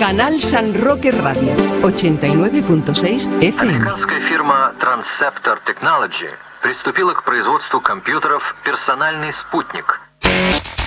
Canal San Roque Radio, 89.6 FM. Американская фирма Transceptor Technology приступила к производству компьютеров «Персональный спутник».